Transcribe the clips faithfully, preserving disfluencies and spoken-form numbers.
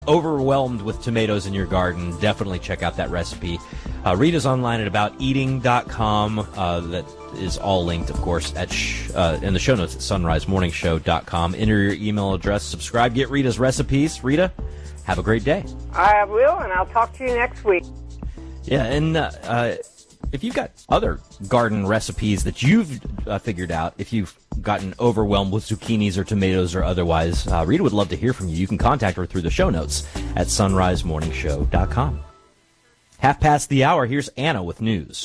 overwhelmed with tomatoes in your garden, definitely check out that recipe. Uh, Rita's online at about eating dot com. Uh, that is all linked, of course, at sh- uh, in the show notes at sunrise morning show dot com. Enter your email address, subscribe, get Rita's recipes. Rita, have a great day. I will, and I'll talk to you next week. Yeah, and uh, uh, if you've got other garden recipes that you've uh, figured out, if you've gotten overwhelmed with zucchinis or tomatoes or otherwise, uh, Rita would love to hear from you. You can contact her through the show notes at sunrise morning show dot com. Half past the hour, here's Anna with news.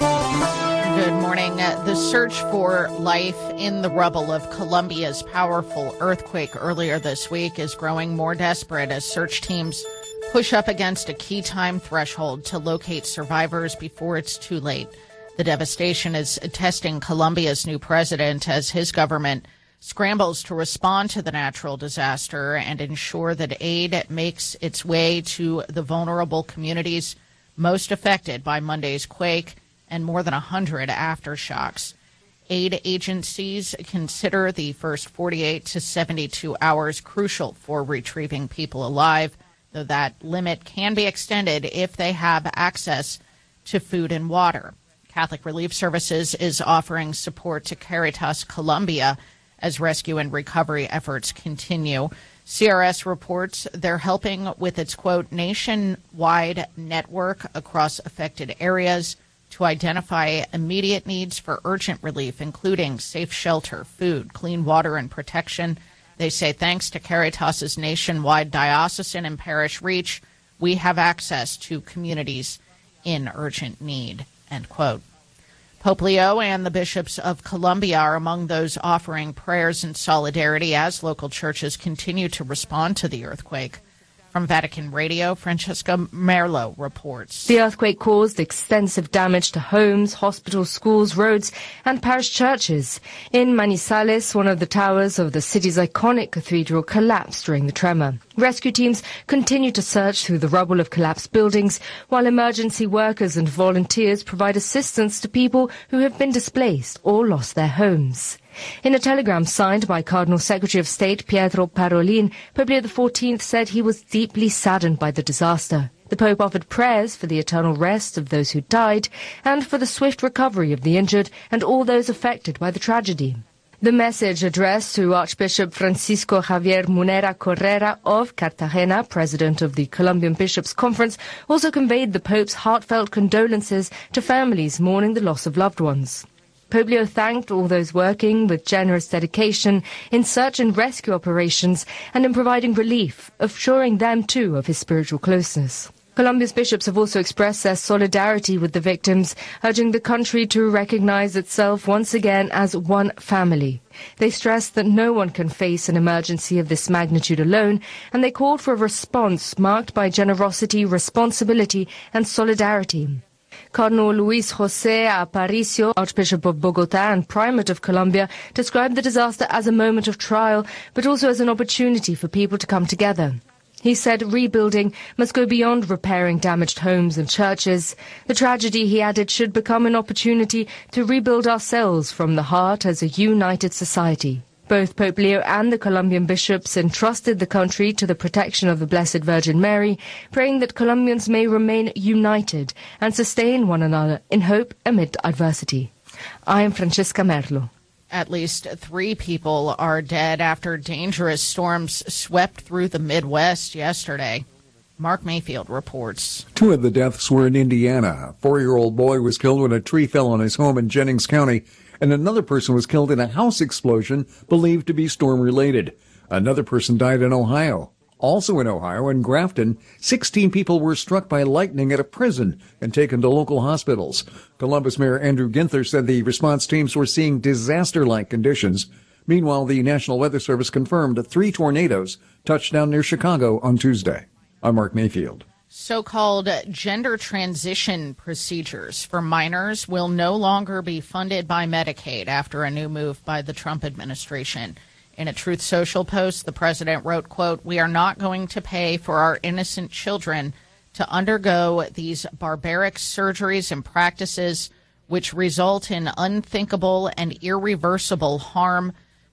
Good morning. The search for life in the rubble of Colombia's powerful earthquake earlier this week is growing more desperate as search teams push up against a key time threshold to locate survivors before it's too late. The devastation is testing Colombia's new president as his government scrambles to respond to the natural disaster and ensure that aid makes its way to the vulnerable communities most affected by Monday's quake and more than one hundred aftershocks. Aid agencies consider the first forty-eight to seventy-two hours crucial for retrieving people alive, though that limit can be extended if they have access to food and water. Catholic Relief Services is offering support to Caritas Colombia as rescue and recovery efforts continue. C R S reports they're helping with its, quote, nationwide network across affected areas to identify immediate needs for urgent relief, including safe shelter, food, clean water, and protection. They say thanks to Caritas's nationwide diocesan and parish reach, we have access to communities in urgent need, end quote. Pope Leo and the bishops of Colombia are among those offering prayers and solidarity as local churches continue to respond to the earthquake. From Vatican Radio, Francesca Merlo reports. The earthquake caused extensive damage to homes, hospitals, schools, roads, and parish churches. In Manizales, one of the towers of the city's iconic cathedral collapsed during the tremor. Rescue teams continue to search through the rubble of collapsed buildings, while emergency workers and volunteers provide assistance to people who have been displaced or lost their homes. In a telegram signed by Cardinal Secretary of State Pietro Parolin, Pope Leo the fourteenth said he was deeply saddened by the disaster. The Pope offered prayers for the eternal rest of those who died and for the swift recovery of the injured and all those affected by the tragedy. The message addressed to Archbishop Francisco Javier Munera Correra of Cartagena, president of the Colombian Bishops' Conference, also conveyed the Pope's heartfelt condolences to families mourning the loss of loved ones. Pope Leo thanked all those working with generous dedication in search and rescue operations and in providing relief, assuring them too of his spiritual closeness. Colombia's bishops have also expressed their solidarity with the victims, urging the country to recognize itself once again as one family. They stressed that no one can face an emergency of this magnitude alone, and they called for a response marked by generosity, responsibility, and solidarity. Cardinal Luis José Aparicio, Archbishop of Bogotá and Primate of Colombia, described the disaster as a moment of trial, but also as an opportunity for people to come together. He said rebuilding must go beyond repairing damaged homes and churches. The tragedy, he added, should become an opportunity to rebuild ourselves from the heart as a united society. Both Pope Leo and the Colombian bishops entrusted the country to the protection of the Blessed Virgin Mary, praying that Colombians may remain united and sustain one another in hope amid adversity. I am Francesca Merlo. At least three people are dead after dangerous storms swept through the Midwest yesterday. Mark Mayfield reports. Two of the deaths were in Indiana. A four-year-old boy was killed when a tree fell on his home in Jennings County, and another person was killed in a house explosion believed to be storm-related. Another person died in Ohio. Also in Ohio, in Grafton, sixteen people were struck by lightning at a prison and taken to local hospitals. Columbus Mayor Andrew Ginther said the response teams were seeing disaster-like conditions. Meanwhile, the National Weather Service confirmed that three tornadoes touched down near Chicago on Tuesday. I'm Mark Mayfield. So-called gender transition procedures for minors will no longer be funded by Medicaid after a new move by the Trump administration. In a Truth Social post, the president wrote, quote, "We are not going to pay for our innocent children to undergo these barbaric surgeries and practices which result in unthinkable and irreversible harm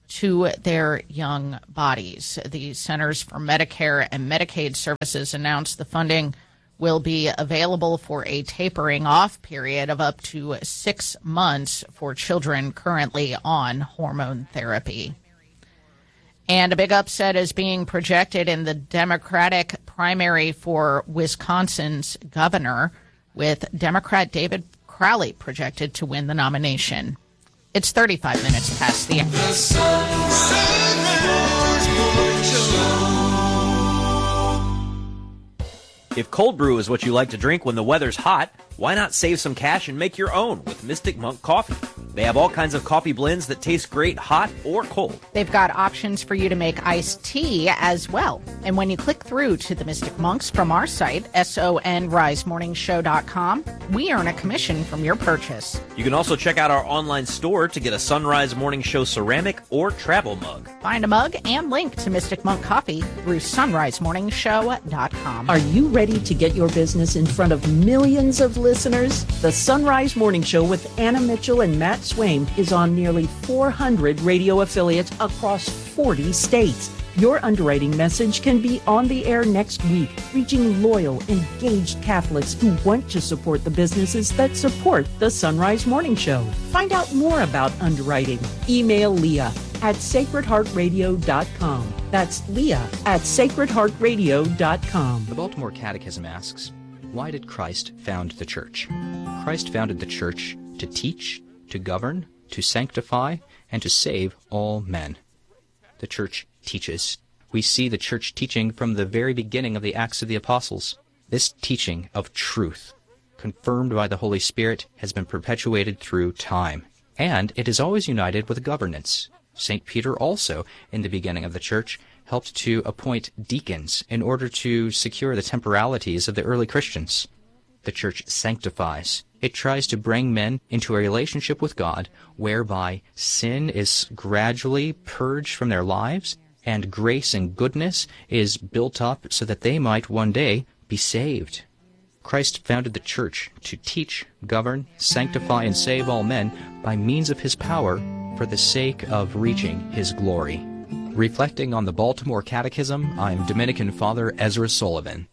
to their young bodies. The Centers for Medicare and Medicaid Services announced the funding will be available for a tapering off period of up to six months for children currently on hormone therapy. And a big upset is being projected in the Democratic primary for Wisconsin's governor, with Democrat David Crowley projected to win the nomination. It's thirty-five minutes past the hour. If cold brew is what you like to drink when the weather's hot, why not save some cash and make your own with Mystic Monk Coffee? They have all kinds of coffee blends that taste great hot or cold. They've got options for you to make iced tea as well. And when you click through to the Mystic Monks from our site, sonrise morning show dot com, we earn a commission from your purchase. You can also check out our online store to get a Sunrise Morning Show ceramic or travel mug. Find a mug and link to Mystic Monk Coffee through sunrise morning show dot com. Are you ready to get your business in front of millions of listeners? The Sunrise Morning Show with Anna Mitchell and Matt Swaim is on nearly four hundred radio affiliates across forty states. Your underwriting message can be on the air next week, reaching loyal, engaged Catholics who want to support the businesses that support the Sunrise Morning Show. Find out more about underwriting. Email Leah at sacred heart radio dot com. That's Leah at sacred heart radio dot com. The Baltimore Catechism asks, why did Christ found the church? Christ founded the church to teach, to govern, to sanctify, and to save all men. The church teaches. We see the church teaching from the very beginning of the Acts of the Apostles. This teaching of truth, confirmed by the Holy Spirit, has been perpetuated through time, and it is always united with governance. Saint Peter also, in the beginning of the church, helped to appoint deacons in order to secure the temporalities of the early Christians. The church sanctifies. It tries to bring men into a relationship with God whereby sin is gradually purged from their lives and grace and goodness is built up so that they might one day be saved. Christ founded the church to teach, govern, sanctify, and save all men by means of his power for the sake of reaching his glory. Reflecting on the Baltimore Catechism, I'm Dominican Father Ezra Sullivan.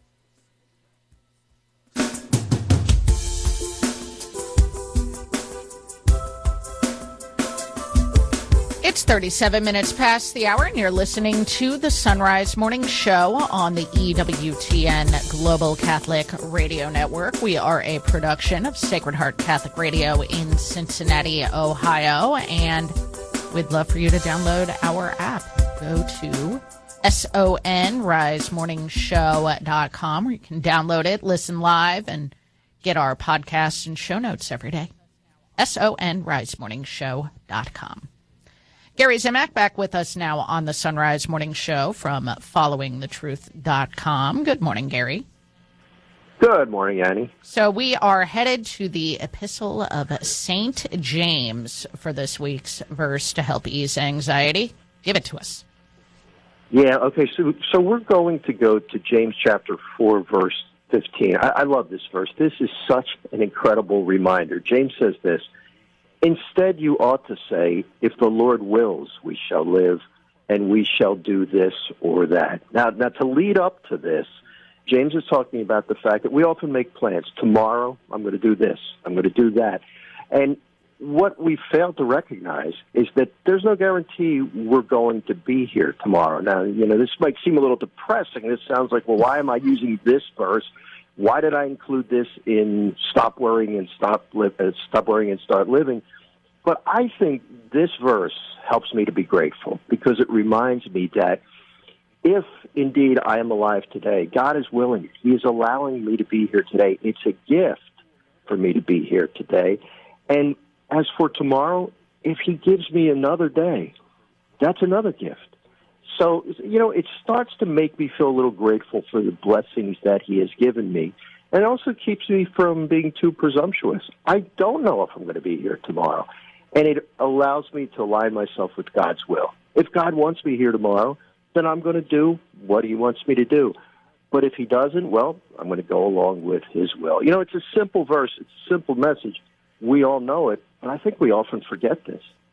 It's thirty-seven minutes past the hour, and you're listening to the Sunrise Morning Show on the E W T N Global Catholic Radio Network. We are a production of Sacred Heart Catholic Radio in Cincinnati, Ohio, and we'd love for you to download our app. Go to sonrise morning show dot com, where you can download it, listen live, and get our podcasts and show notes every day. sonrise morning show dot com. Gary Zimak back with us now on the Sunrise Morning Show from following the truth dot com. Good morning, Gary. Good morning, Annie. So we are headed to the Epistle of Saint James for this week's verse to help ease anxiety. Give it to us. Yeah, okay, so so we're going to go to James chapter four, verse fifteen. I, I love this verse. This is such an incredible reminder. James says this, instead you ought to say, if the Lord wills, we shall live, and we shall do this or that. Now, now to lead up to this, James is talking about the fact that we often make plans. Tomorrow, I'm going to do this. I'm going to do that. And what we fail to recognize is that there's no guarantee we're going to be here tomorrow. Now, you know, this might seem a little depressing. This sounds like, well, why am I using this verse? Why did I include this in Stop Worrying and Stop, li- uh, Stop Worrying and Start Living? But I think this verse helps me to be grateful because it reminds me that if indeed I am alive today, God is willing. He is allowing me to be here today. It's a gift for me to be here today. And as for tomorrow, if he gives me another day, that's another gift. So, you know, it starts to make me feel a little grateful for the blessings that he has given me. And it also keeps me from being too presumptuous. I don't know if I'm going to be here tomorrow. And it allows me to align myself with God's will. If God wants me here tomorrow, then I'm going to do what he wants me to do. But if he doesn't, well, I'm going to go along with his will. You know, it's a simple verse. It's a simple message. We all know it, but I think we often forget this.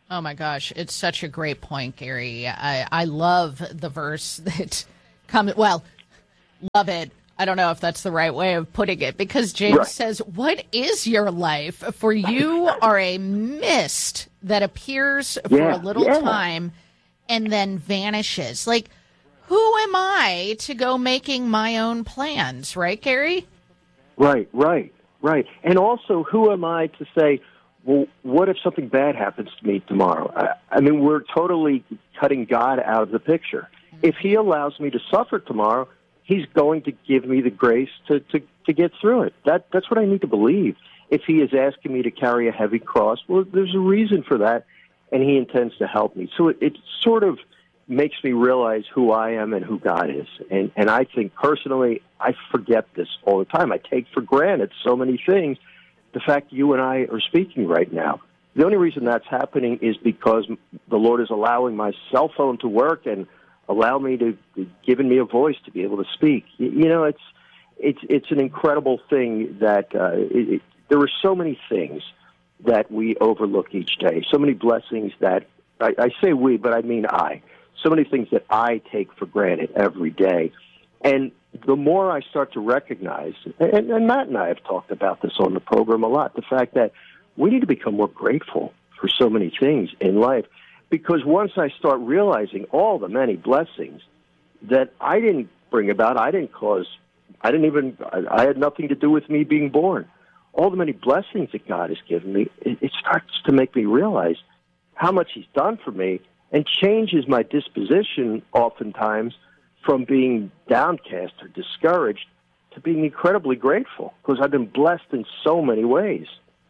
Oh, my gosh. It's such a great point, Gary. I, I love the verse that comes, well, love it. I don't know if that's the right way of putting it, because James right. says, what is your life? For you are a mist that appears for yeah, a little yeah. time and then vanishes. Like, who am I to go making my own plans, right, Gary? Right, right, right. And also, who am I to say, well, what if something bad happens to me tomorrow? I, I mean, we're totally cutting God out of the picture. If he allows me to suffer tomorrow, he's going to give me the grace to, to, to get through it. That That's what I need to believe. If he is asking me to carry a heavy cross, well, there's a reason for that, and he intends to help me. So it, it sort of makes me realize who I am and who God is. And, and I think, personally, I forget this all the time. I take for granted so many things. The fact you and I are speaking right now, the only reason that's happening is because the Lord is allowing my cell phone to work and allow me to, giving me a voice to be able to speak. You, you know, it's it's it's an incredible thing that uh, it, it, there are so many things that we overlook each day, so many blessings that, I, I say we, but I mean I, so many things that I take for granted every day. And the more I start to recognize, and, and Matt and I have talked about this on the program a lot, the fact that we need to become more grateful for so many things in life. Because once I start realizing all the many blessings that I didn't bring about, I didn't cause, I didn't even, I had nothing to do with me being born. All the many blessings that God has given me, it, it starts to make me realize how much he's done for me, and changes my disposition oftentimes from being downcast or discouraged to being incredibly grateful, because I've been blessed in so many ways.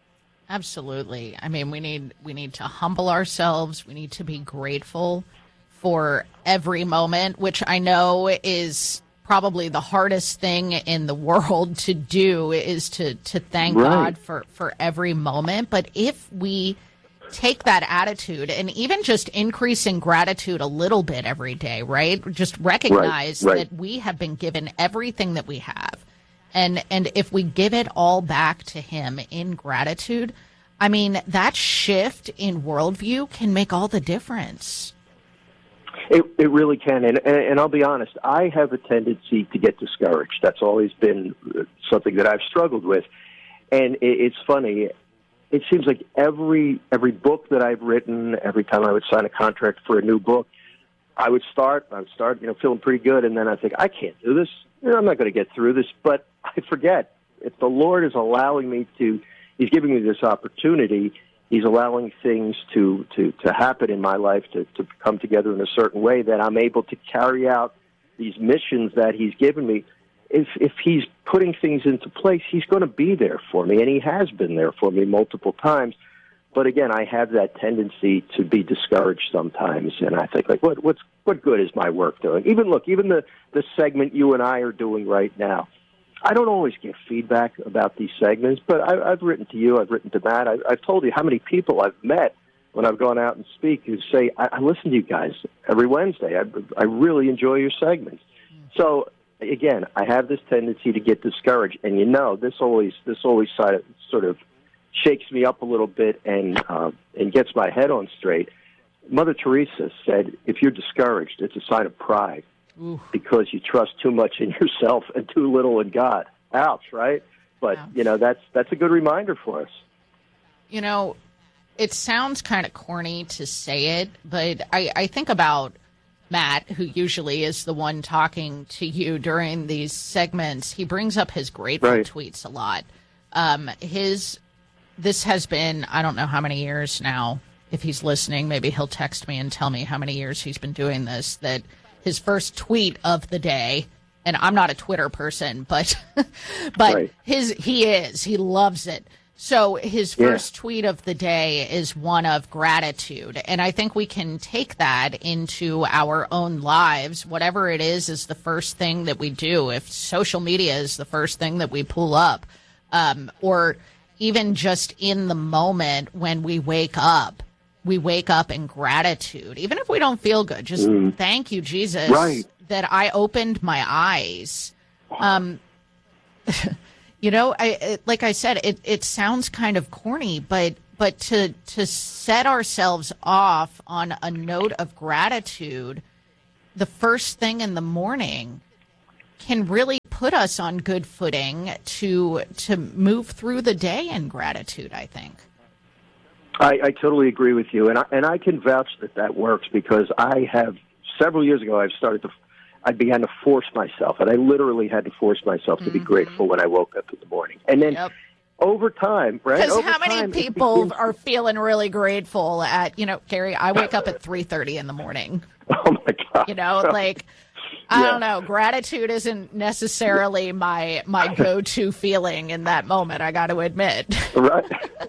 Absolutely. I mean, we need we need to humble ourselves. We need to be grateful for every moment, which I know is probably the hardest thing in the world to do, is to, to thank right. God for, for every moment. But if we take that attitude and even just increasing gratitude a little bit every day, right? Just recognize right, right. that we have been given everything that we have. And and if we give it all back to him in gratitude, I mean, that shift in worldview can make all the difference. It it really can. And, and I'll be honest, I have a tendency to get discouraged. That's always been something that I've struggled with. And it, it's funny. It seems like every every book that I've written, every time I would sign a contract for a new book, I would start, I would start, you know, feeling pretty good, and then I think, I can't do this. You know, I'm not going to get through this. But I forget, if the Lord is allowing me to, he's giving me this opportunity, he's allowing things to, to, to happen in my life, to, to come together in a certain way that I'm able to carry out these missions that he's given me. If if he's putting things into place, he's going to be there for me, and he has been there for me multiple times. But again, I have that tendency to be discouraged sometimes, and I think, like, what what's what good is my work doing? Even look, even the the segment you and I are doing right now, I don't always get feedback about these segments, but I, I've written to you, I've written to Matt, I, I've told you how many people I've met when I've gone out and speak who say, I, I listen to you guys every Wednesday. I, I really enjoy your segments. So again, I have this tendency to get discouraged, and you know, this always this always sort of shakes me up a little bit and uh, and gets my head on straight. Mother Teresa said, if you're discouraged, it's a sign of pride. Ooh. Because you trust too much in yourself and too little in God. Ouch, right? But, Ouch. you know, that's that's a good reminder for us. You know, it sounds kind of corny to say it, but I, I think about Matt, who usually is the one talking to you during these segments. He brings up his grateful right. tweets a lot. Um, his this has been, I don't know how many years now. If he's listening, maybe he'll text me and tell me how many years he's been doing this, that his first tweet of the day, and I'm not a Twitter person, but but right. his he is. He loves it. So his first yeah. tweet of the day is one of gratitude. And I think we can take that into our own lives. Whatever it is, is the first thing that we do. If social media is the first thing that we pull up, um, or even just in the moment when we wake up, we wake up in gratitude. Even if we don't feel good, just mm. thank you, Jesus, right. that I opened my eyes. Um You know, I it, like I said, it, it sounds kind of corny, but but to to set ourselves off on a note of gratitude the first thing in the morning can really put us on good footing to to move through the day in gratitude, I think. I, I totally agree with you, and I, and I can vouch that that works, because I have, several years ago, I've started to, I began to force myself, and I literally had to force myself to mm-hmm. be grateful when I woke up in the morning. And then yep. over time, right? Because how time, many people begins... are feeling really grateful at, you know, Gary, I wake up at three thirty in the morning. Oh, my God. You know, like, I yeah. don't know, gratitude isn't necessarily my my go-to feeling in that moment, I got to admit. Right.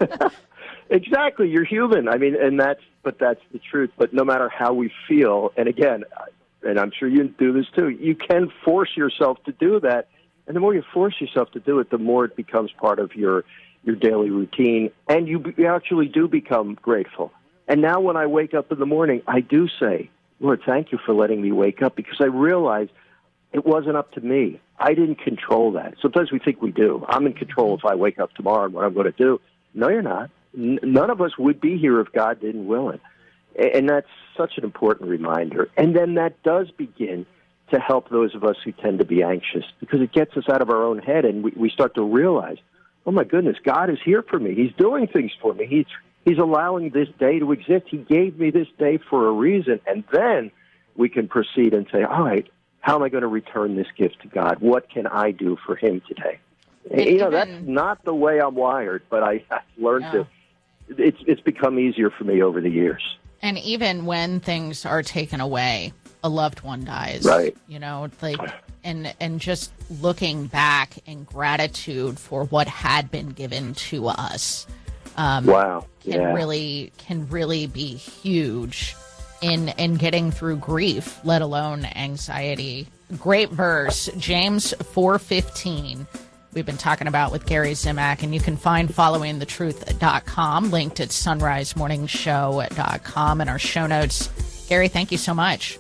Exactly. You're human. I mean, and that's, but that's the truth. But no matter how we feel, and again, and I'm sure you do this too, you can force yourself to do that. And the more you force yourself to do it, the more it becomes part of your, your daily routine. And you, you actually do become grateful. And now when I wake up in the morning, I do say, Lord, thank you for letting me wake up, because I realize it wasn't up to me. I didn't control that. Sometimes we think we do. I'm in control if I wake up tomorrow and what I'm going to do. No, you're not. N- none of us would be here if God didn't will it. And that's such an important reminder. And then that does begin to help those of us who tend to be anxious, because it gets us out of our own head, and we, we start to realize, oh, my goodness, God is here for me. He's doing things for me. He's He's allowing this day to exist. He gave me this day for a reason. And then we can proceed and say, all right, how am I going to return this gift to God? What can I do for him today? And, you know, even, that's not the way I'm wired, but I, I've learned no. to, it's, it's become easier for me over the years. And even when things are taken away, a loved one dies, right? You know, like, and, and just looking back in gratitude for what had been given to us. Um, wow. Can yeah. really can really be huge in in getting through grief, let alone anxiety. Great verse, James four fifteen. We've been talking about with Gary Zimak, and you can find following the truth dot com, linked at sunrise morning show dot com in our show notes. Gary, thank you so much.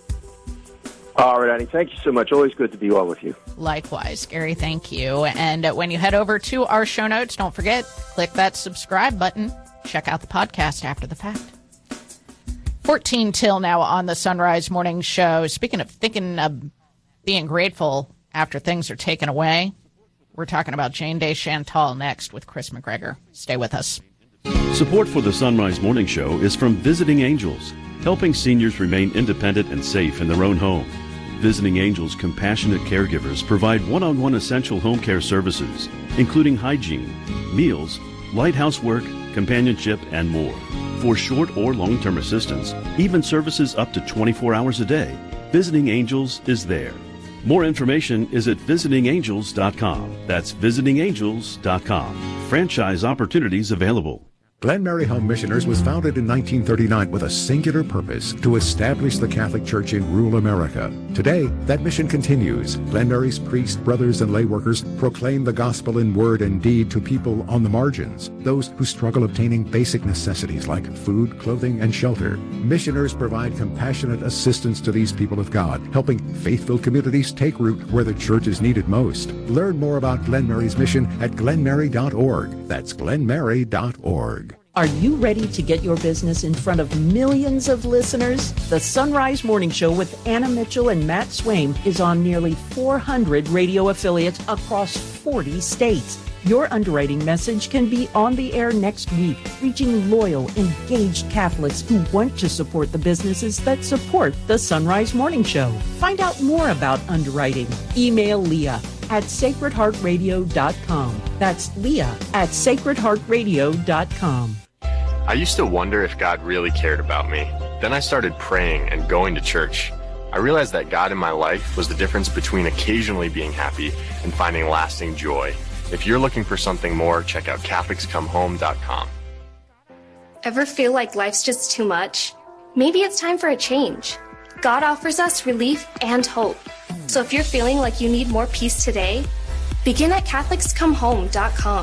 All right, Annie, thank you so much. Always good to be on with you. Likewise, Gary, thank you. And when you head over to our show notes, don't forget, click that subscribe button. Check out the podcast after the fact. fourteen till now on the Sunrise Morning Show. Speaking of thinking of being grateful after things are taken away, we're talking about Jane Day Chantal next with Chris McGregor. Stay with us. Support for the Sunrise Morning Show is from Visiting Angels, helping seniors remain independent and safe in their own home. Visiting Angels compassionate caregivers provide one-on-one essential home care services, including hygiene, meals, light housework, companionship, and more. For short or long-term assistance, even services up to twenty-four hours a day, Visiting Angels is there. More information is at visiting angels dot com. That's visiting angels dot com. Franchise opportunities available. Glen Mary Home Missioners was founded in nineteen thirty-nine with a singular purpose: to establish the Catholic Church in rural America. Today, that mission continues. Glen Mary's priests, brothers, and lay workers proclaim the gospel in word and deed to people on the margins, those who struggle obtaining basic necessities like food, clothing, and shelter. Missioners provide compassionate assistance to these people of God, helping faith-filled communities take root where the church is needed most. Learn more about Glen Mary's mission at glen mary dot org. That's glen mary dot org. Are you ready to get your business in front of millions of listeners? The Sunrise Morning Show with Anna Mitchell and Matt Swaim is on nearly four hundred radio affiliates across forty states. Your underwriting message can be on the air next week, reaching loyal, engaged Catholics who want to support the businesses that support the Sunrise Morning Show. Find out more about underwriting. Email Leah at sacred heart radio dot com. That's Leah at sacred heart radio dot com. I used to wonder if God really cared about me. Then I started praying and going to church. I realized that God in my life was the difference between occasionally being happy and finding lasting joy. If you're looking for something more, check out catholics come home dot com. Ever feel like life's just too much? Maybe it's time for a change. God offers us relief and hope. So if you're feeling like you need more peace today, begin at catholics come home dot com.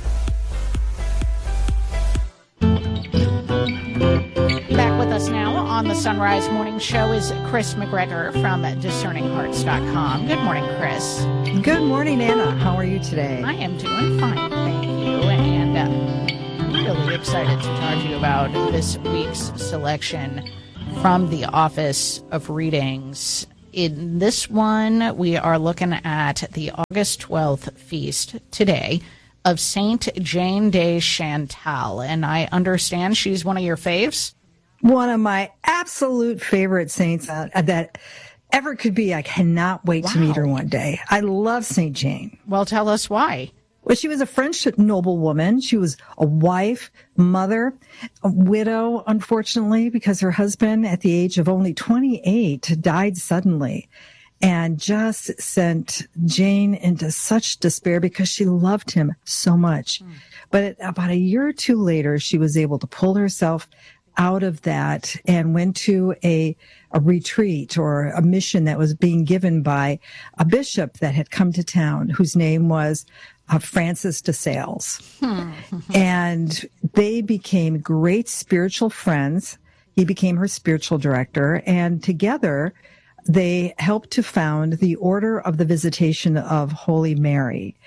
Back with us now on the Sunrise Morning Show is Chris McGregor from discerning hearts dot com. Good morning, Chris. Good morning, Anna. How are you today? I am doing fine, thank you. And uh, really excited to talk to you about this week's selection from the Office of Readings. In this one, we are looking at the August twelfth feast today of Saint Jane de Chantal. And I understand she's one of your faves? One of my absolute favorite saints uh, that ever could be. I cannot wait wow. to meet her one day. I love Saint Jane. Well, tell us why. Well, she was a French noblewoman. She was a wife, mother, a widow, unfortunately, because her husband, at the age of only twenty-eight, died suddenly and just sent Jane into such despair because she loved him so much. Mm. But about a year or two later, she was able to pull herself out of that and went to a, a retreat or a mission that was being given by a bishop that had come to town, whose name was Uh, Francis de Sales. Hmm. And they became great spiritual friends. He became her spiritual director, and together they helped to found the Order of the Visitation of Holy Mary.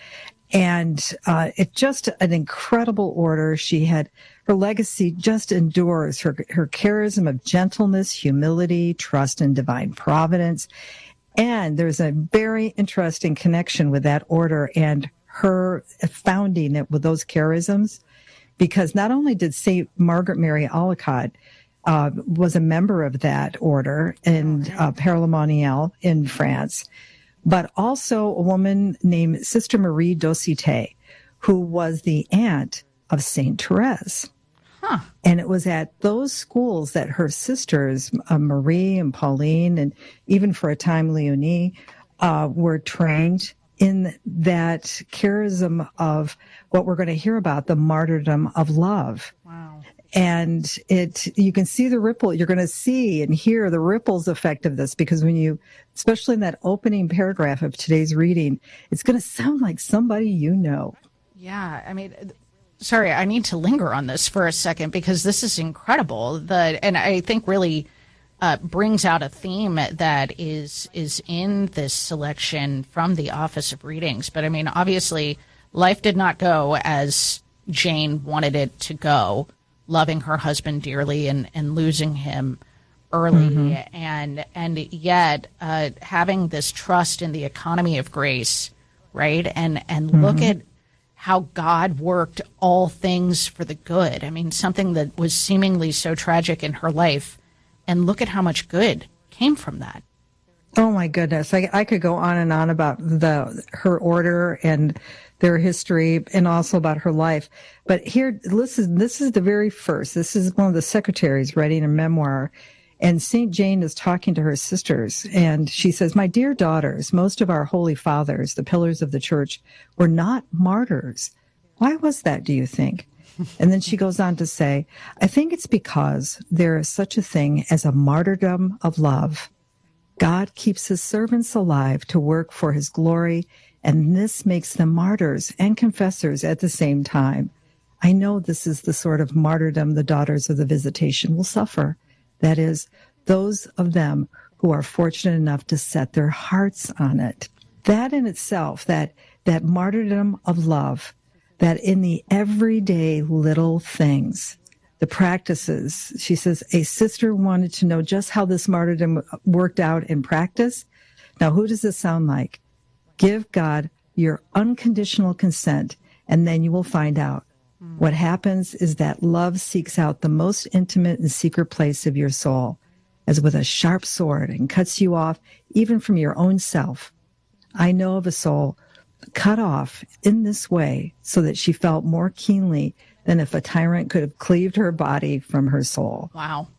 And uh, it's just an incredible order. She had, her legacy just endures, her, her charism of gentleness, humility, trust in divine providence. And there's a very interesting connection with that order and her founding it with those charisms, because not only did Saint Margaret Mary Alacoque uh, was a member of that order in uh, Père-la-Monial in France, but also a woman named Sister Marie d'Aucité, who was the aunt of Saint Therese. Huh. And it was at those schools that her sisters, uh, Marie and Pauline, and even for a time Leonie, uh, were trained in that charism of what we're going to hear about, the martyrdom of love. Wow. And it, you can see the ripple, you're going to see and hear the ripples effect of this, because when you, especially in that opening paragraph of today's reading, it's going to sound like somebody you know. Yeah, I mean, sorry, I need to linger on this for a second, because this is incredible. The, and I think really Uh, brings out a theme that is is in this selection from the Office of Readings. But I mean, obviously, life did not go as Jane wanted it to go, loving her husband dearly and, and losing him early. Mm-hmm. And and yet uh, having this trust in the economy of grace, right? And, and mm-hmm. look at how God worked all things for the good. I mean, something that was seemingly so tragic in her life. And look at how much good came from that. Oh, my goodness. I, I could go on and on about the her order and their history and also about her life. But here, listen, this is the very first. This is one of the secretaries writing a memoir. And Saint Jane is talking to her sisters. And she says, "My dear daughters, most of our holy fathers, the pillars of the church, were not martyrs. Why was that, do you think?" And then she goes on to say, "I think it's because there is such a thing as a martyrdom of love. God keeps his servants alive to work for his glory, and this makes them martyrs and confessors at the same time. I know this is the sort of martyrdom the daughters of the Visitation will suffer. That is, those of them who are fortunate enough to set their hearts on it." That in itself, that, that martyrdom of love, that in the everyday little things, the practices, she says, a sister wanted to know just how this martyrdom worked out in practice. Now, who does this sound like? Give God your unconditional consent, and then you will find out. Mm. What happens is that love seeks out the most intimate and secret place of your soul, as with a sharp sword, and cuts you off even from your own self. I know of a soul cut off in this way so that she felt more keenly than if a tyrant could have cleaved her body from her soul. Wow.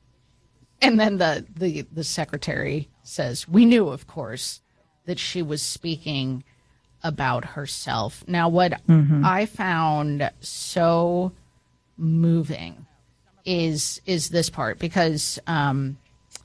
And then the, the, the secretary says, "We knew, of course, that she was speaking about herself." Now, what mm-hmm. I found so moving is is this part, because um,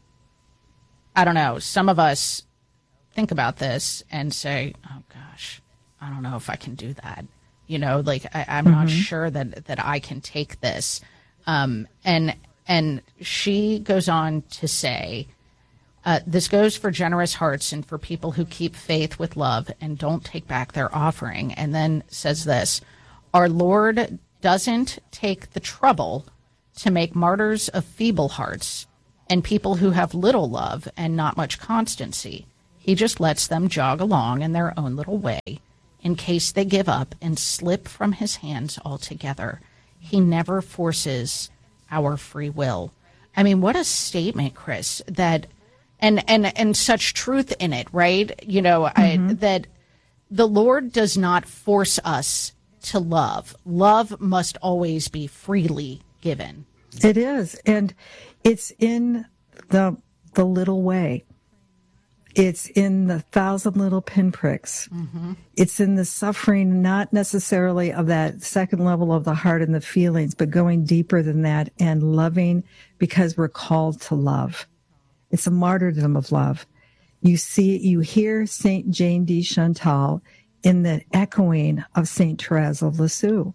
I don't know, some of us think about this and say, "Oh gosh, I don't know if I can do that." You know, like I, I'm mm-hmm. not sure that that I can take this. Um, and and she goes on to say, uh, "This goes for generous hearts and for people who keep faith with love and don't take back their offering." And then says this: "Our Lord doesn't take the trouble to make martyrs of feeble hearts and people who have little love and not much constancy. He just lets them jog along in their own little way in case they give up and slip from his hands altogether. He never forces our free will. I mean, what a statement, Chris, that and and and such truth in it, right? You know, mm-hmm. I, that the Lord does not force us to love. Love must always be freely given. It is, and it's in the the little way. It's in the thousand little pinpricks. Mm-hmm. It's in the suffering, not necessarily of that second level of the heart and the feelings, but going deeper than that and loving because we're called to love. It's a martyrdom of love. You see, you hear Saint Jane de Chantal in the echoing of Saint Therese of Lisieux.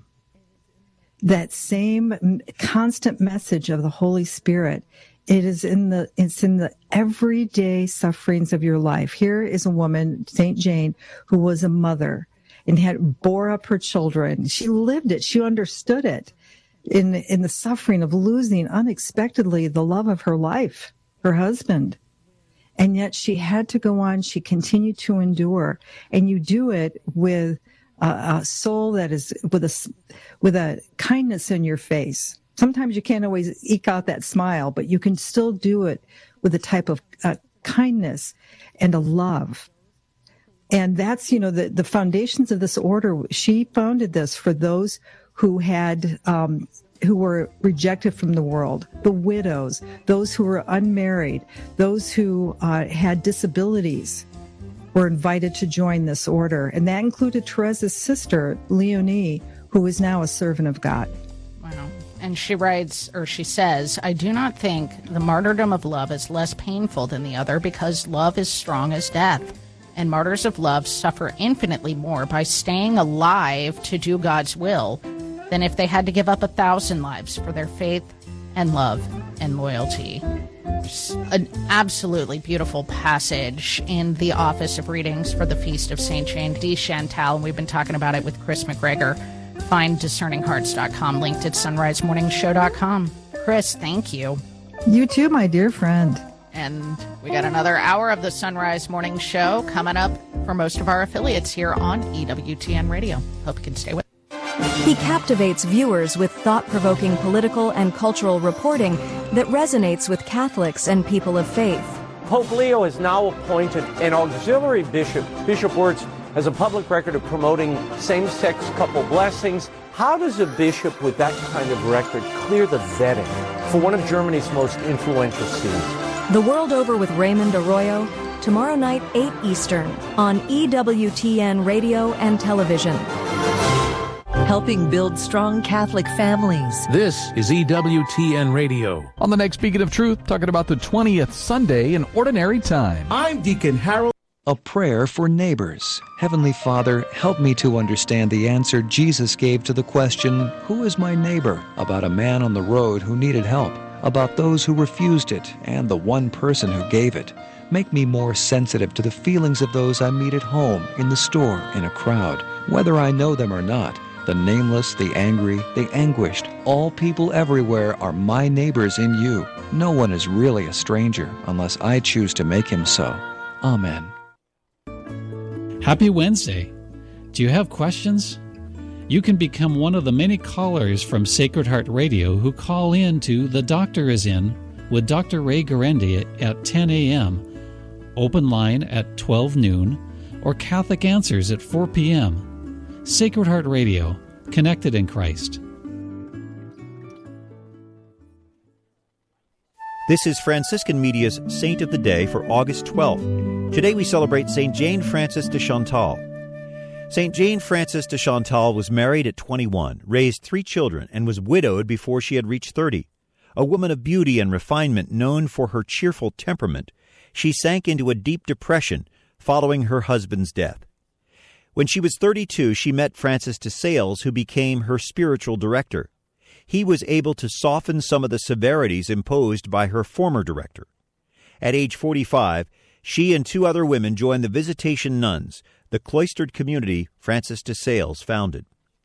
That same constant message of the Holy Spirit. It is in the, it's in the everyday sufferings of your life. Here is a woman, Saint Jane, who was a mother and had bore up her children. She lived it. She understood it in, in the suffering of losing unexpectedly the love of her life, her husband. And yet she had to go on. She continued to endure. And you do it with a, a soul that is with a, with a kindness in your face. Sometimes you can't always eke out that smile, but you can still do it with a type of uh, kindness and a love. And that's, you know, the, the foundations of this order. She founded this for those who had, um, who were rejected from the world, the widows, those who were unmarried, those who uh, had disabilities were invited to join this order. And that included Therese's sister, Leonie, who is now a servant of God. Wow. And she writes, or she says, I do not think the martyrdom of love is less painful than the other because love is strong as death. And martyrs of love suffer infinitely more by staying alive to do God's will than if they had to give up a thousand lives for their faith and love and loyalty. It's an absolutely beautiful passage in the Office of Readings for the Feast of Saint Jane de Chantal, and we've been talking about it with Chris McGregor. Find discerning hearts dot com, linked at sunrise morning show dot com. Chris, thank you. You too, my dear friend. And we got another hour of the Sunrise Morning Show coming up for most of our affiliates here on E W T N Radio. Hope you can stay with us. He captivates viewers with thought-provoking political and cultural reporting that resonates with Catholics and people of faith. Pope Leo has now appointed an auxiliary bishop. Bishop Wirtz has a public record of promoting same-sex couple blessings. How does a bishop with that kind of record clear the vetting for one of Germany's most influential sees? The World Over with Raymond Arroyo, tomorrow night, eight Eastern, on E W T N Radio and Television. Helping build strong Catholic families. This is E W T N Radio. On the next Beacon of Truth, talking about the twentieth Sunday in Ordinary Time. I'm Deacon Harold. A prayer for neighbors. Heavenly Father, help me to understand the answer Jesus gave to the question, who is my neighbor? About a man on the road who needed help, about those who refused it, and the one person who gave it. Make me more sensitive to the feelings of those I meet at home, in the store, in a crowd, whether I know them or not. The nameless, the angry, the anguished, all people everywhere are my neighbors in you. No one is really a stranger unless I choose to make him so. Amen. Happy Wednesday. Do you have questions? You can become one of the many callers from Sacred Heart Radio who call in to The Doctor Is In with Doctor Ray Guarendi at ten a.m., open line at twelve noon, or Catholic Answers at four p.m. Sacred Heart Radio, connected in Christ. This is Franciscan Media's Saint of the Day for August twelfth. Today we celebrate Saint Jane Frances de Chantal. Saint Jane Frances de Chantal was married at twenty-one, raised three children, and was widowed before she had reached thirty. A woman of beauty and refinement known for her cheerful temperament, she sank into a deep depression following her husband's death. When she was thirty-two, she met Francis de Sales, who became her spiritual director. He was able to soften some of the severities imposed by her former director. At age forty-five, she and two other women joined the Visitation Nuns, the cloistered community Francis de Sales founded.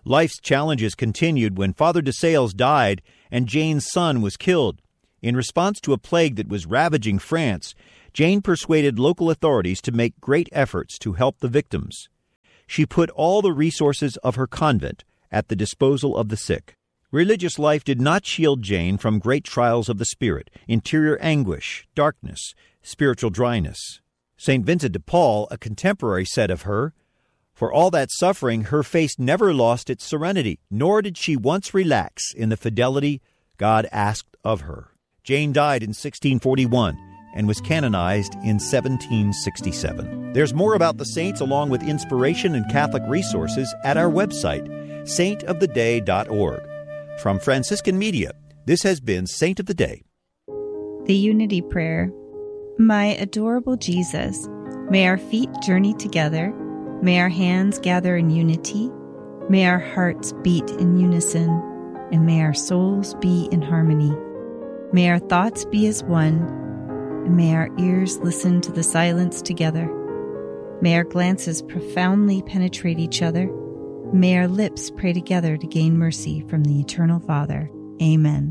Life's challenges continued when Father de Sales died and Jane's son was killed. In response to a plague that was ravaging France, Jane persuaded local authorities to make great efforts to help the victims. She put all the resources of her convent at the disposal of the sick. Religious life did not shield Jane from great trials of the spirit, interior anguish, darkness, spiritual dryness. Saint Vincent de Paul, a contemporary, said of her, "For all that suffering, her face never lost its serenity, nor did she once relax in the fidelity God asked of her." Jane died in sixteen forty-one and was canonized in seventeen sixty-seven. There's more about the saints along with inspiration and Catholic resources at our website, saint of the day dot org. From Franciscan Media, this has been Saint of the Day. The Unity Prayer. My adorable Jesus, may our feet journey together, may our hands gather in unity, may our hearts beat in unison, and may our souls be in harmony. May our thoughts be as one, and may our ears listen to the silence together. May our glances profoundly penetrate each other. May our lips pray together to gain mercy from the Eternal Father. Amen.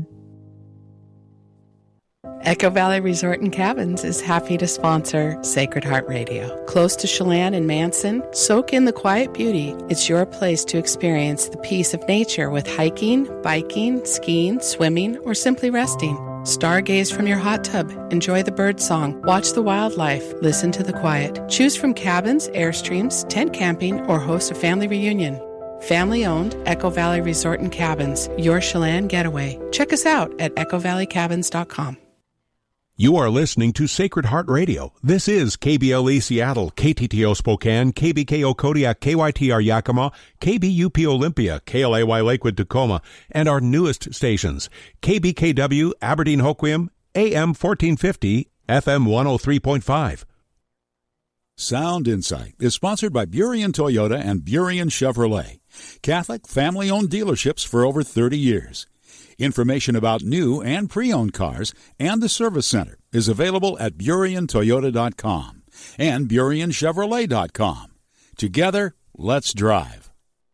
Echo Valley Resort and Cabins is happy to sponsor Sacred Heart Radio. Close to Chelan and Manson, soak in the quiet beauty. It's your place to experience the peace of nature with hiking, biking, skiing, swimming, or simply resting. Stargaze from your hot tub, enjoy the bird song, watch the wildlife, listen to the quiet. Choose from cabins, airstreams, tent camping, or host a family reunion. Family-owned Echo Valley Resort and Cabins, your Chelan getaway. Check us out at echo valley cabins dot com. You are listening to Sacred Heart Radio. This is K B L E Seattle, K T T O Spokane, K B K O Kodiak, K Y T R Yakima, K B U P Olympia, K L A Y Lakewood Tacoma, and our newest stations, K B K W Aberdeen Hoquiam, A M fourteen fifty, F M one oh three point five. Sound Insight is sponsored by Burien Toyota and Burien Chevrolet, Catholic family-owned dealerships for over thirty years. Information about new and pre-owned cars and the service center is available at burien toyota dot com and burien chevrolet dot com. Together, let's drive.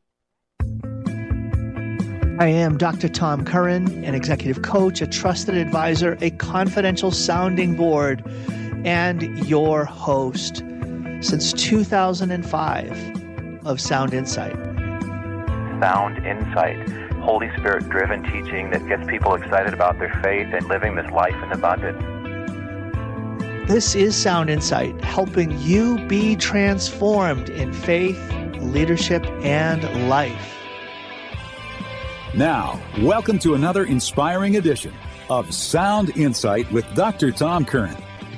I am Doctor Tom Curran, an executive coach, a trusted advisor, a confidential sounding board, and your host since two thousand five of Sound Insight. Sound Insight. Holy Spirit-driven teaching that gets people excited about their faith and living this life in abundance. This is Sound Insight, helping you be transformed in faith, leadership, and life. Now, welcome to another inspiring edition of Sound Insight with Doctor Tom Curran.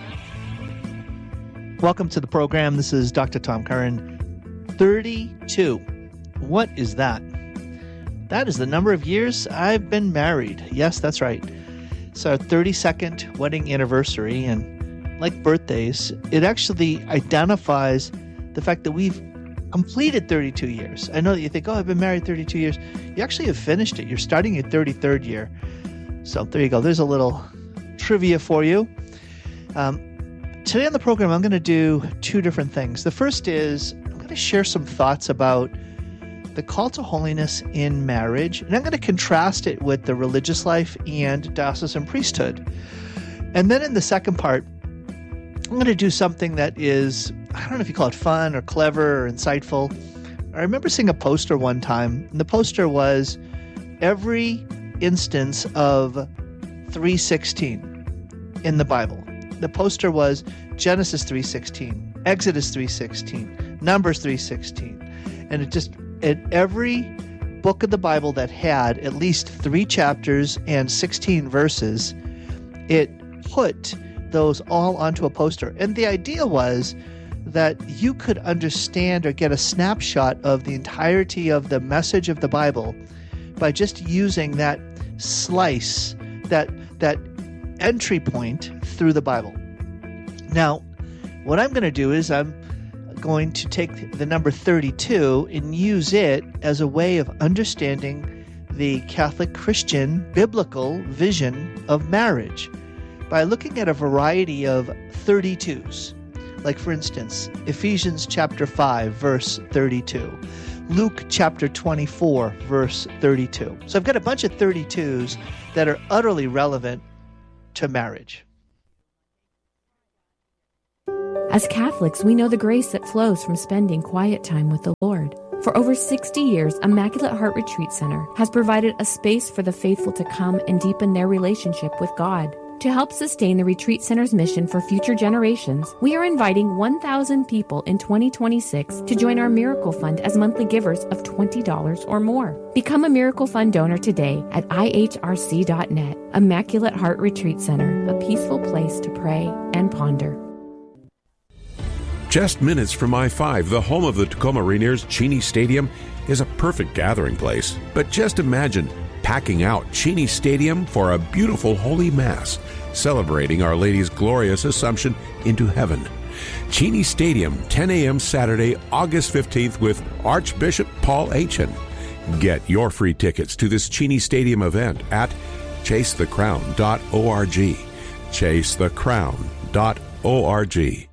Welcome to the program. This is Doctor Tom Curran. thirty-two. What is that? That is the number of years I've been married. Yes, that's right. It's our thirty-second wedding anniversary, and like birthdays, it actually identifies the fact that we've completed thirty-two years. I know that you think, oh, I've been married thirty-two years. You actually have finished it. You're starting your thirty-third year. So there you go. There's a little trivia for you. Um, today on the program, I'm going to do two different things. The first is I'm going to share some thoughts about the call to holiness in marriage, and I'm going to contrast it with the religious life and diocesan priesthood. And then in the second part, I'm going to do something that is, I don't know if you call it fun or clever or insightful. I remember seeing a poster one time, and the poster was every instance of three sixteen in the Bible. The poster was Genesis three sixteen, Exodus three sixteen, Numbers three sixteen, and it just in every book of the Bible that had at least three chapters and sixteen verses, it put those all onto a poster. And the idea was that you could understand or get a snapshot of the entirety of the message of the Bible by just using that slice, that that entry point through the Bible. Now, what I'm going to do is I'm going to take the number thirty-two and use it as a way of understanding the Catholic Christian biblical vision of marriage by looking at a variety of thirty-twos. Like, for instance, Ephesians chapter five, verse thirty-two, Luke chapter twenty-four, verse thirty-two. So I've got a bunch of thirty-twos that are utterly relevant to marriage. As Catholics, we know the grace that flows from spending quiet time with the Lord. For over sixty years, Immaculate Heart Retreat Center has provided a space for the faithful to come and deepen their relationship with God. To help sustain the Retreat Center's mission for future generations, we are inviting one thousand people in twenty twenty-six to join our Miracle Fund as monthly givers of twenty dollars or more. Become a Miracle Fund donor today at I H R C dot net. Immaculate Heart Retreat Center, a peaceful place to pray and ponder. Just minutes from I five, the home of the Tacoma Rainiers, Cheney Stadium is a perfect gathering place. But just imagine packing out Cheney Stadium for a beautiful Holy Mass, celebrating Our Lady's glorious Assumption into heaven. Cheney Stadium, ten a.m. Saturday, August fifteenth with Archbishop Paul Aitchen. Get your free tickets to this Cheney Stadium event at chase the crown dot org. chase the crown dot org.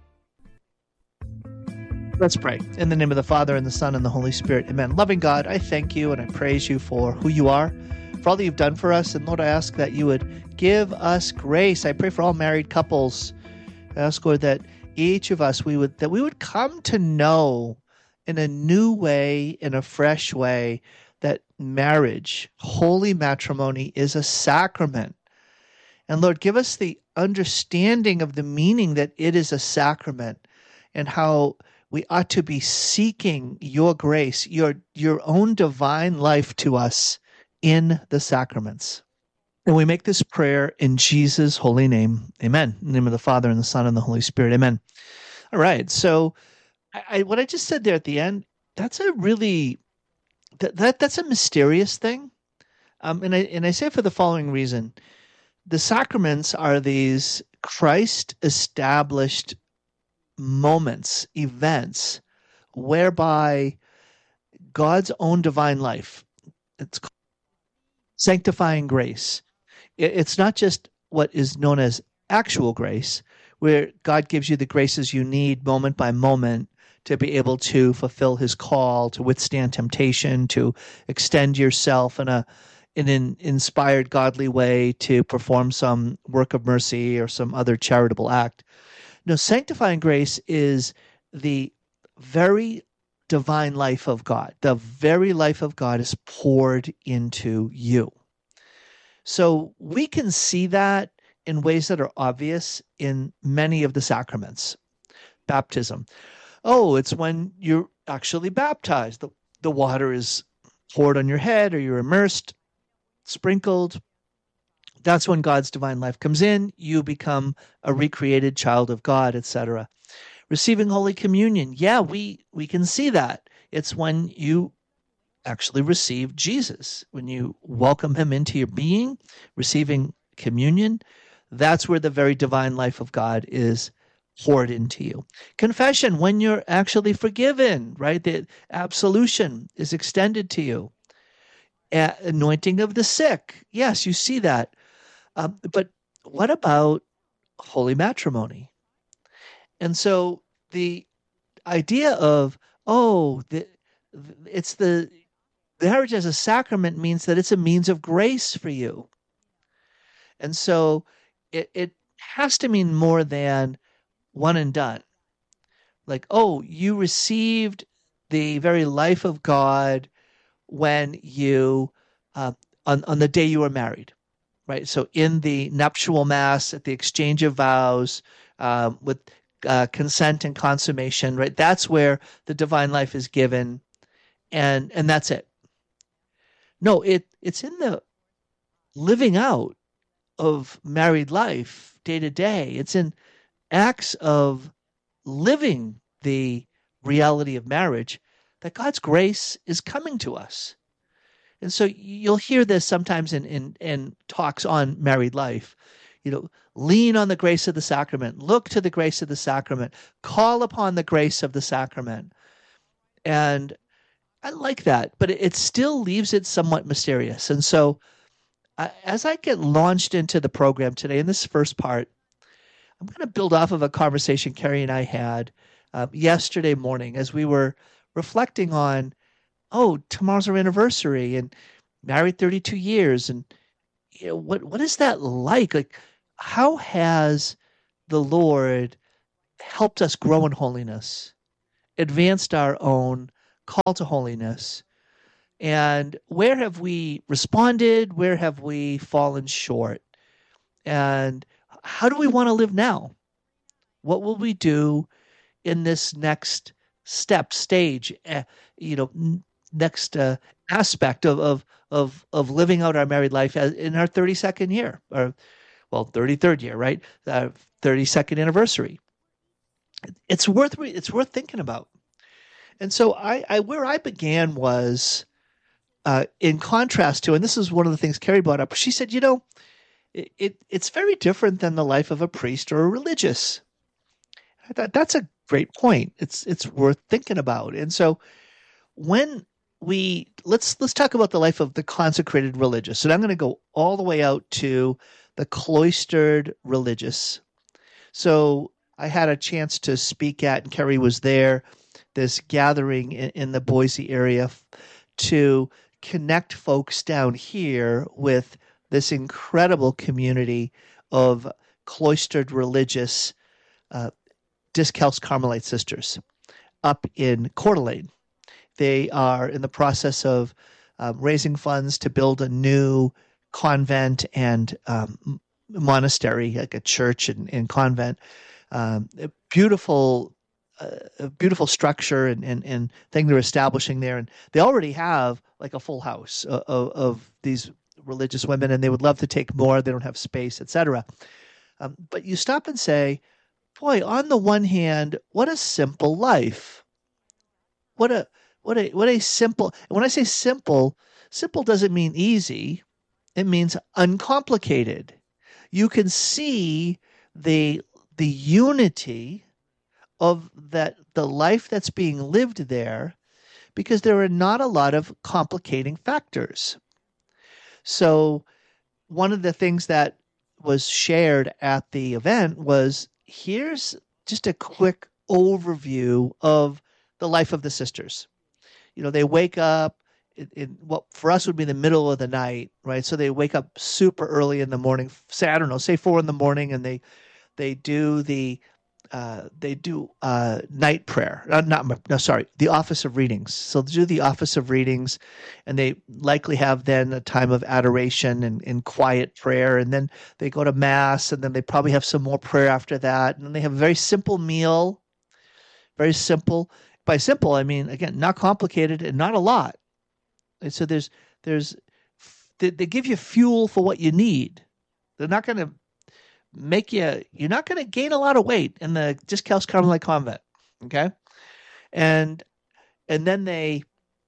Let's pray. In the name of the Father, and the Son, and the Holy Spirit. Amen. Loving God, I thank you and I praise you for who you are, for all that you've done for us. And Lord, I ask that you would give us grace. I pray for all married couples. I ask, Lord, that each of us, we would that we would come to know in a new way, in a fresh way, that marriage, holy matrimony, is a sacrament. And Lord, give us the understanding of the meaning that it is a sacrament, and how we ought to be seeking your grace, your, your own divine life to us in the sacraments. And we make this prayer in Jesus' holy name. Amen. In the name of the Father, and the Son, and the Holy Spirit. Amen. All right. So I, I, what I just said there at the end, that's a really, that, that that's a mysterious thing. Um, and I, and I say it for the following reason. The sacraments are these Christ-established moments, events, whereby God's own divine life, it's called sanctifying grace. It's not just what is known as actual grace, where God gives you the graces you need moment by moment to be able to fulfill his call, to withstand temptation, to extend yourself in a in an inspired, godly way, to perform some work of mercy or some other charitable act. No, sanctifying grace is the very divine life of God. The very life of God is poured into you. So we can see that in ways that are obvious in many of the sacraments. Baptism. Oh, it's when you're actually baptized. The, the water is poured on your head, or you're immersed, sprinkled. That's when God's divine life comes in. You become a recreated child of God, et cetera. Receiving Holy Communion. Yeah, we, we can see that. It's when you actually receive Jesus, when you welcome him into your being, receiving communion. That's where the very divine life of God is poured into you. Confession, when you're actually forgiven, right? The absolution is extended to you. A- anointing of the sick. Yes, you see that. Um, but what about holy matrimony? And so the idea of, oh, the, it's the marriage as a sacrament means that it's a means of grace for you. And so it, it has to mean more than one and done. Like, oh, you received the very life of God when you, uh, on, on the day you were married. Right, so in the nuptial mass, at the exchange of vows, um, with uh, consent and consummation, right? That's where the divine life is given, and and that's it. No, it it's in the living out of married life day to day. It's in acts of living the reality of marriage that God's grace is coming to us. And so you'll hear this sometimes in, in, in talks on married life. You know, lean on the grace of the sacrament. Look to the grace of the sacrament. Call upon the grace of the sacrament. And I like that, but it, it still leaves it somewhat mysterious. And so uh, as I get launched into the program today, in this first part, I'm going to build off of a conversation Carrie and I had uh, yesterday morning as we were reflecting on oh, tomorrow's our anniversary and married thirty-two years. And you know, what what is that like? Like, how has the Lord helped us grow in holiness, advanced our own call to holiness? And where have we responded? Where have we fallen short? And how do we want to live now? What will we do in this next step, stage, uh, you know, n- next uh, aspect of, of of of living out our married life as, in our thirty-second year, or well, thirty-third year, right? Uh, thirty-second anniversary. It's worth it's worth thinking about. And so I, I where I began was uh, in contrast to, and this is one of the things Carrie brought up. She said, you know, it, it it's very different than the life of a priest or a religious. I thought that's a great point. It's it's worth thinking about. And so when we let's let's talk about the life of the consecrated religious. And I'm going to go all the way out to the cloistered religious. So I had a chance to speak at, and Kerry was there, this gathering in, in the Boise area f- to connect folks down here with this incredible community of cloistered religious uh, Disc-House Carmelite sisters up in Coeur d'Alene. They are in the process of um, raising funds to build a new convent and um, monastery, like a church and, and convent. Um, a beautiful, uh, a beautiful structure and, and, and thing they're establishing there. And they already have like a full house of, of, of these religious women, and they would love to take more. They don't have space, et cetera. Um, but you stop and say, boy, on the one hand, what a simple life. What a what a what a simple. When I say simple, simple doesn't mean easy. It means uncomplicated. You can see the the unity of that the life that's being lived there, because there are not a lot of complicating factors. So one of the things that was shared at the event was, here's just a quick overview of the life of the sisters. You know, they wake up in, in what for us would be the middle of the night, right? So they wake up super early in the morning, say, I don't know, say four in the morning, and they they do the uh, they do uh, night prayer. Uh, not no, sorry, the office of readings. So they do the office of readings, and they likely have then a time of adoration and, and quiet prayer, and then they go to mass, and then they probably have some more prayer after that, and then they have a very simple meal, very simple. By simple, I mean, again, not complicated and not a lot. And so there's there's they, they give you fuel for what you need. They're not going to make you, you're not going to gain a lot of weight in the Disc-House Carmelite Convent, okay? And and then they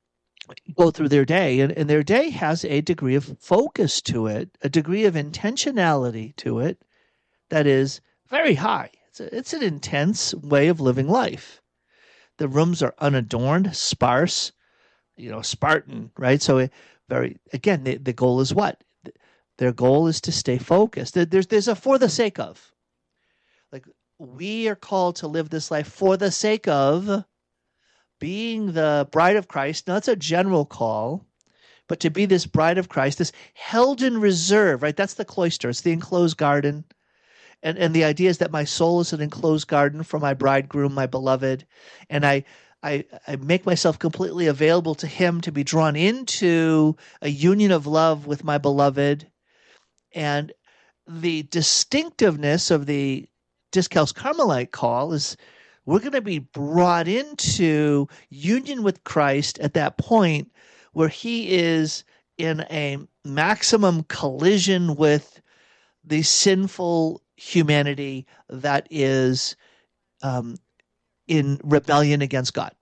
go through their day, and, and their day has a degree of focus to it, a degree of intentionality to it that is very high. It's, a, it's an intense way of living life. The rooms are unadorned, sparse, you know, Spartan, right? So it, very, again, the, the goal is what? Their goal is to stay focused. There's there's a for the sake of. Like, we are called to live this life for the sake of being the bride of Christ. Now, that's a general call, but to be this bride of Christ, this held in reserve, right? That's the cloister. It's the enclosed garden. And and the idea is that my soul is an enclosed garden for my bridegroom, my beloved. And I I, I make myself completely available to him to be drawn into a union of love with my beloved. And the distinctiveness of the Disc-House Carmelite call is we're going to be brought into union with Christ at that point where he is in a maximum collision with the sinful humanity that is um, in rebellion against God.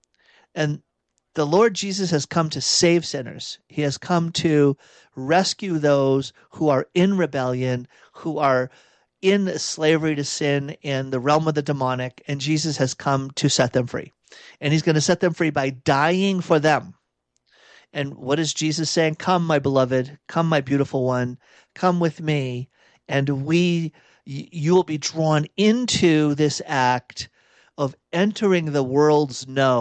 And the Lord Jesus has come to save sinners. He has come to rescue those who are in rebellion, who are in slavery to sin in the realm of the demonic, and Jesus has come to set them free. And he's going to set them free by dying for them. And what is Jesus saying? Come, my beloved, come, my beautiful one, come with me, and we, you will be drawn into this act of entering the world's no,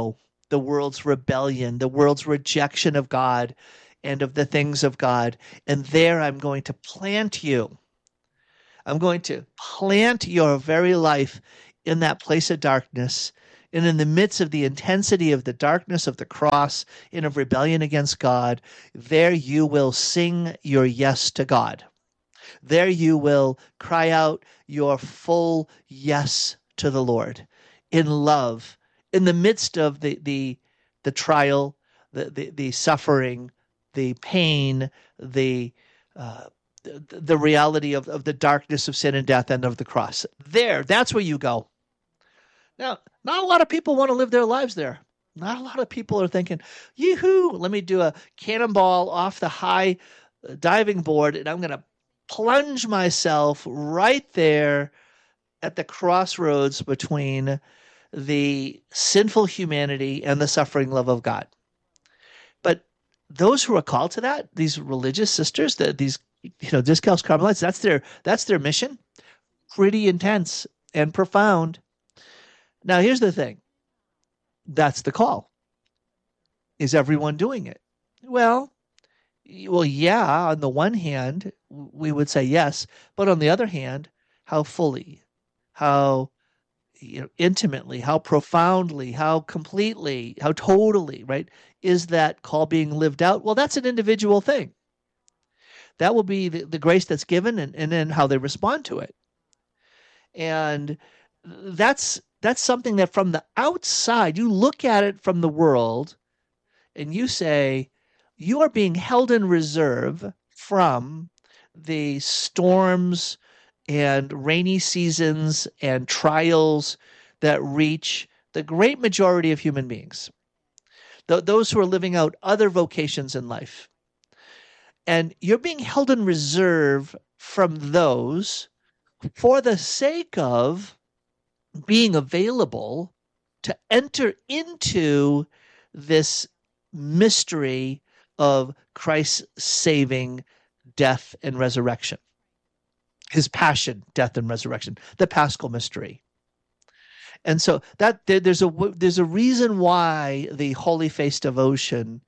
the world's rebellion, the world's rejection of God and of the things of God. And there I'm going to plant you. I'm going to plant your very life in that place of darkness. And in the midst of the intensity of the darkness of the cross and of rebellion against God, there you will sing your yes to God. There you will cry out your full yes to the Lord in love, in the midst of the the, the trial, the, the, the suffering, the pain, the uh, the, the reality of, of the darkness of sin and death and of the cross. There, that's where you go. Now, not a lot of people want to live their lives there. Not a lot of people are thinking, yoo-hoo, let me do a cannonball off the high diving board and I'm going to plunge myself right there at the crossroads between the sinful humanity and the suffering love of God. But those who are called to that, these religious sisters, the, these you know Discalced Carmelites, that's their that's their mission. Pretty intense and profound. Now, here's the thing. That's the call. Is everyone doing it? Well, well, yeah, on the one hand, we would say yes, but on the other hand, how fully, how you know, intimately, how profoundly, how completely, how totally, right, is that call being lived out? Well, that's an individual thing. That will be the, the grace that's given and, and then how they respond to it. And that's that's something that from the outside, you look at it from the world and you say, you are being held in reserve from the storms and rainy seasons and trials that reach the great majority of human beings, Th- those who are living out other vocations in life. And you're being held in reserve from those for the sake of being available to enter into this mystery of Christ's saving death and resurrection. His passion, death, and resurrection, the Paschal mystery. And so that there, there's a there's a reason why the Holy Face devotion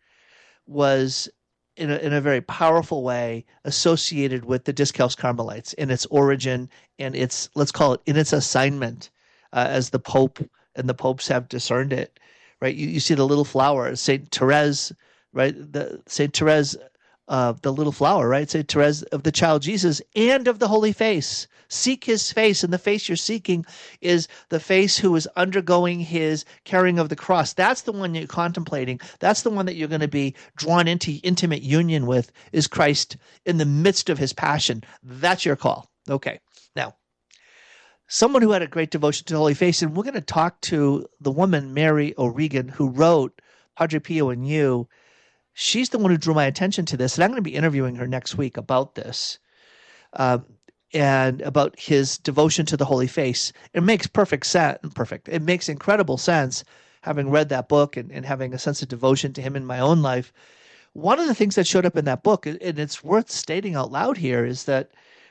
was in a, in a very powerful way associated with the Discalced Carmelites in its origin and its, let's call it, in its assignment uh, as the Pope and the popes have discerned it. Right? You, you see the little flower, Saint Therese, right? The Saint Therese. Uh, the little flower, right? Saint Therese of the Child Jesus and of the Holy Face. Seek his face, and the face you're seeking is the face who is undergoing his carrying of the cross. That's the one you're contemplating. That's the one that you're going to be drawn into intimate union with, is Christ in the midst of his passion. That's your call. Okay. Now, someone who had a great devotion to the Holy Face, and we're going to talk to the woman, Mary O'Regan, who wrote Padre Pio and You. She's the one who drew my attention to this, and I'm going to be interviewing her next week about this um, and about his devotion to the Holy Face. It makes perfect sense. Perfect. It makes incredible sense, having read that book and, and having a sense of devotion to him in my own life. One of the things that showed up in that book, and it's worth stating out loud here, is that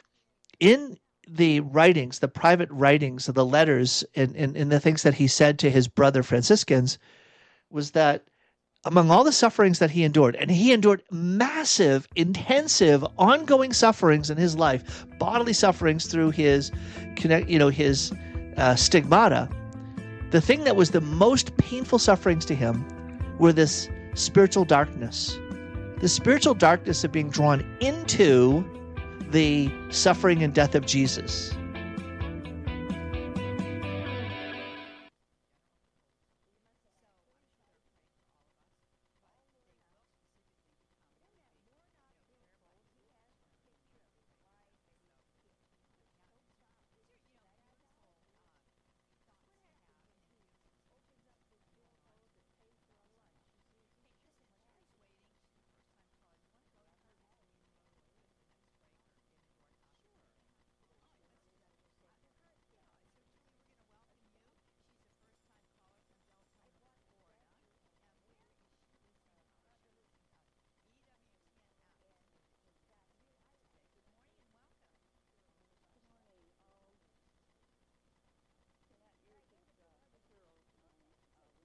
in the writings, the private writings of the letters and, and, and the things that he said to his brother Franciscans was that among all the sufferings that he endured, and he endured massive, intensive, ongoing sufferings in his life, bodily sufferings through his, you know, his uh, stigmata. The thing that was the most painful sufferings to him were this spiritual darkness, the spiritual darkness of being drawn into the suffering and death of Jesus.